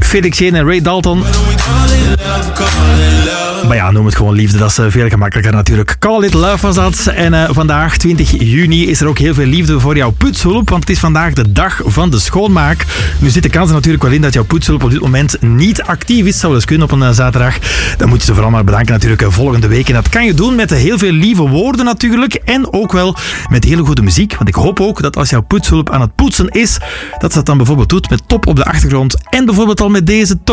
Felix Jean en Ray Dalton. Maar ja, noem het gewoon liefde, dat is veel gemakkelijker natuurlijk. Call It Love was dat. En vandaag, 20 juni, is er ook heel veel liefde voor jouw poetshulp, want het is vandaag de dag van de schoonmaak. Nu zit de kans natuurlijk wel in dat jouw poetshulp op dit moment niet actief is. Zou wel eens kunnen op een zaterdag. Dan moet je ze vooral maar bedanken natuurlijk volgende week. En dat kan je doen met heel veel lieve woorden natuurlijk. En ook wel met hele goede muziek. Want ik hoop ook dat als jouw poetshulp aan het poetsen is, dat ze dat dan bijvoorbeeld doet met Top op de achtergrond. En bijvoorbeeld al met deze